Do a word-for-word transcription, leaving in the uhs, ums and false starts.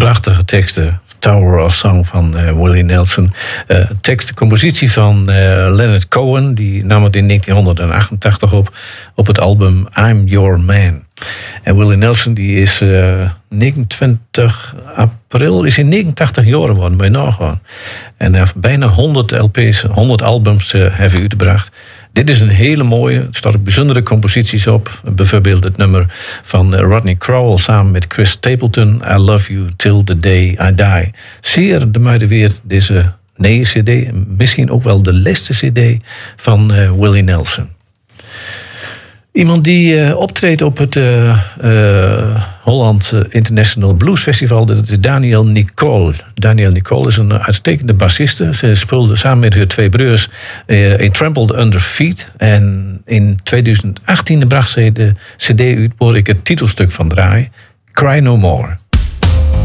prachtige teksten. Tower of Song van uh, Willie Nelson. Uh, tekst en compositie van uh, Leonard Cohen. Die nam het in negentien achtentachtig op. Op het album I'm Your Man. En Willie Nelson die is uh, negenentwintig april. Is in negenentachtig jaar geworden. Bij nagaan. En hij heeft bijna honderd L P's, honderd albums uh, heeft uitgebracht. Dit is een hele mooie, er staan ook bijzondere composities op. Bijvoorbeeld het nummer van Rodney Crowell samen met Chris Stapleton. I Love You Till the Day I Die. Zeer de moeite waard deze nieuwe cd. Misschien ook wel de laatste cd van uh, Willie Nelson. Iemand die uh, optreedt op het uh, uh, Holland International Blues Festival, dat is Daniel Nicole. Daniel Nicole is een uitstekende bassiste. Ze speelde samen met haar twee broers uh, in Trampled Under Feet. En in twintig achttien bracht ze de cd uit waar ik het titelstuk van draai, Cry No More.